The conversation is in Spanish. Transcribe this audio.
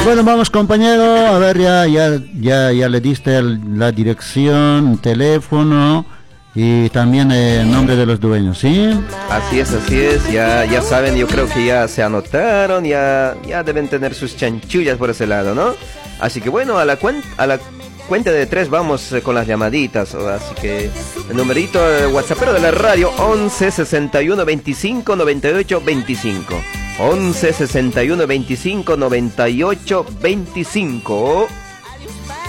Bueno, vamos compañero, a ver, ya le diste la dirección, teléfono y también el nombre de los dueños, ¿sí? Así es, ya saben, yo creo que ya se anotaron, ya deben tener sus chanchullas por ese lado, ¿no? Así que bueno, a la cuenta de 3 vamos con las llamaditas, así que el numerito WhatsAppero de la radio 11 61 25 98 25. 11 61 25 98 25.